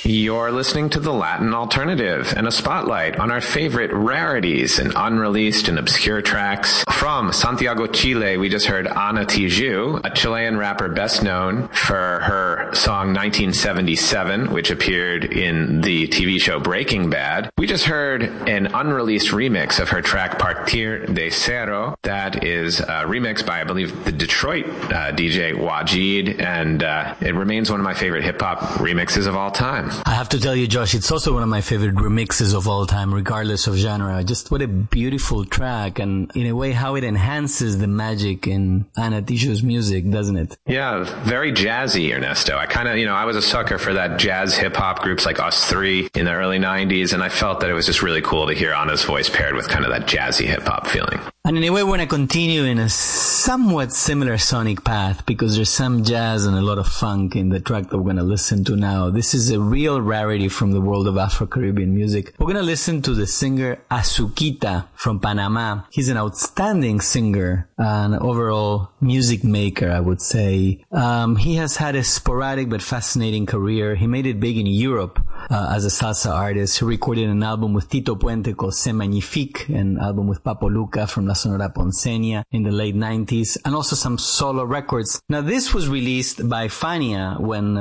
You're listening to The Latin Alternative and a spotlight on our favorite rarities and unreleased and obscure tracks. From Santiago, Chile, we just heard Ana Tijoux, a Chilean rapper best known for her song 1977, which appeared in the TV show Breaking Bad. We just heard an unreleased remix of her track Partir de Cero. That is a remix by, I believe, the Detroit DJ Wajid, and it remains one of my favorite hip-hop remixes of all time. I have to tell you, Josh, it's also one of my favorite remixes of all time, regardless of genre. Just what a beautiful track, and in a way, how it enhances the magic in Ana Tijoux's music, doesn't it? Yeah, very jazzy, Ernesto. I kind of, I was a sucker for that jazz hip-hop groups like Us Three in the early 90s, and I felt that it was just really cool to hear Ana's voice paired with kind of that jazzy hip-hop feeling. And in a way, we're going to continue in a somewhat similar sonic path, because there's some jazz and a lot of funk in the track that we're going to listen to now. This is a real rarity from the world of Afro-Caribbean music. We're going to listen to the singer Azuquita from Panama. He's an outstanding singer, an overall music maker, I would say. He has had a sporadic but fascinating career. He made it big in Europe as a salsa artist. He recorded an album with Tito Puente called Se Magnifique, an album with Papo Luca from La Sonora Ponceña in the late 90s, and also some solo records. Now, this was released by Fania when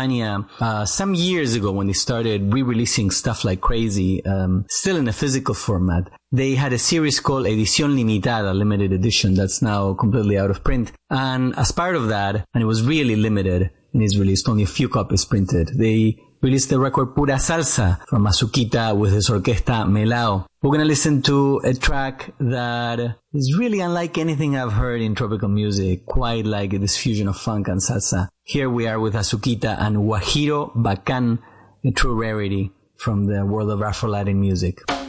Fania, some years ago, when they started re-releasing stuff like crazy, still in a physical format. They had a series called Edición Limitada, limited edition, that's now completely out of print. And as part of that, and it was really limited and is released, only a few copies printed, they released the record Pura Salsa from Azuquita with his orquesta Melao. We're going to listen to a track that is really unlike anything I've heard in tropical music, quite like this fusion of funk and salsa. Here we are with Azuquita and Guajiro Bacán, a true rarity from the world of Afro-Latin music.